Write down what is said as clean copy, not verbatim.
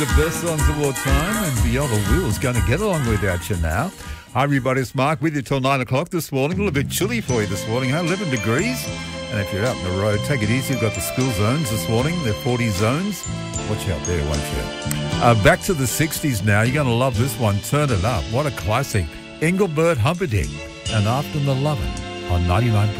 The best songs of all time, and Beyond the Wheel's going to get along without you now. Hi everybody, it's Mark with you till 9 o'clock this morning. A little bit chilly for you this morning, huh? 11 degrees. And if you're out on the road, take it easy. We've got the school zones this morning. They're 40 zones. Watch out there, won't you? Back to the 60s now. You're going to love this one. Turn It Up. What a classic. Engelbert Humperdinck and After the Lovin' on 99.